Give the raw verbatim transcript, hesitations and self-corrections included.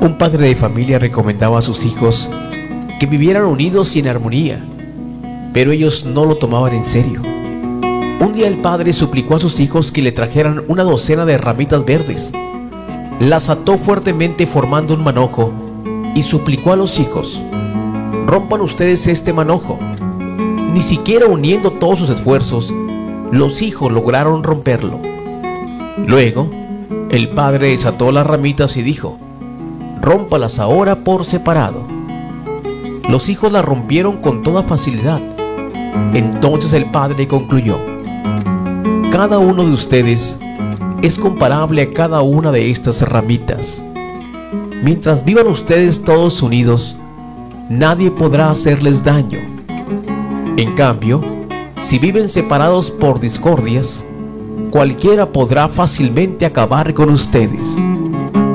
Un padre de familia recomendaba a sus hijos que vivieran unidos y en armonía, pero ellos no lo tomaban en serio. Un día el padre suplicó a sus hijos que le trajeran una docena de ramitas verdes. Las ató fuertemente formando un manojo y suplicó a los hijos: rompan ustedes este manojo. Ni siquiera uniendo todos sus esfuerzos, los hijos lograron romperlo. Luego, el padre desató las ramitas y dijo: rómpalas ahora por separado. Los hijos las rompieron con toda facilidad. Entonces el padre concluyó: cada uno de ustedes es comparable a cada una de estas ramitas. Mientras vivan ustedes todos unidos, nadie podrá hacerles daño. En cambio, si viven separados por discordias, cualquiera podrá fácilmente acabar con ustedes.